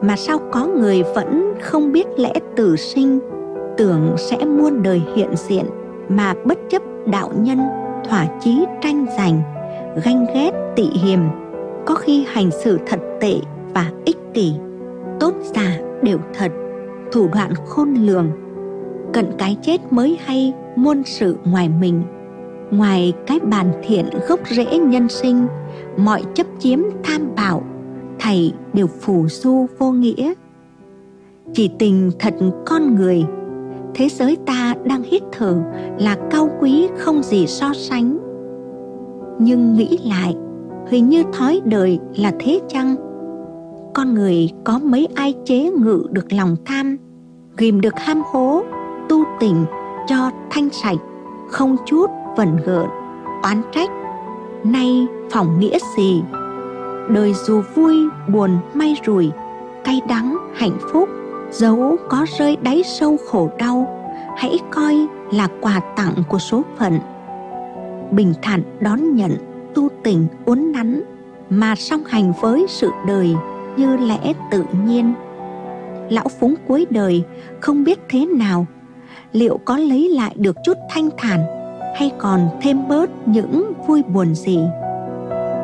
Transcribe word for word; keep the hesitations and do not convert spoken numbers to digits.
Mà sao có người vẫn không biết lẽ tử sinh, tưởng sẽ muôn đời hiện diện, mà bất chấp đạo nhân, thỏa chí tranh giành, ganh ghét tị hiềm, có khi hành xử thật tệ và ích kỷ, tốt giả đều thật, thủ đoạn khôn lường. Cận cái chết mới hay muôn sự ngoài mình. Ngoài cái bản thiện gốc rễ nhân sinh, mọi chấp chiếm tham bảo, thầy đều phù du vô nghĩa. Chỉ tình thật con người, thế giới ta đang hít thở là cao quý không gì so sánh. Nhưng nghĩ lại, hình như thói đời là thế chăng? Con người có mấy ai chế ngự được lòng tham, ghìm được ham hố, tu tình cho thanh sạch, không chút vẩn gợn, oán trách. Nay phỏng nghĩa gì? Đời dù vui, buồn, may rủi, cay đắng, hạnh phúc, dẫu có rơi đáy sâu khổ đau, hãy coi là quà tặng của số phận. Bình thản đón nhận, tu tình uốn nắn, mà song hành với sự đời như lẽ tự nhiên. Lão Phúng cuối đời không biết thế nào, liệu có lấy lại được chút thanh thản, hay còn thêm bớt những vui buồn gì?